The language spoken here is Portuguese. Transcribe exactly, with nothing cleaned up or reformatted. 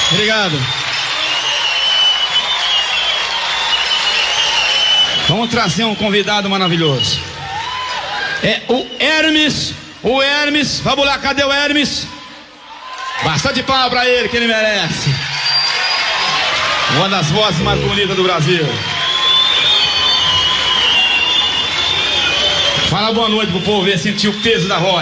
Obrigado. Vamos trazer um convidado maravilhoso. É o Hermes. O Hermes. Vamos lá, cadê o Hermes? Bastante palma pra ele, que ele merece. Uma das vozes mais bonitas do Brasil. Fala boa noite pro povo ver, sentir o peso da voz.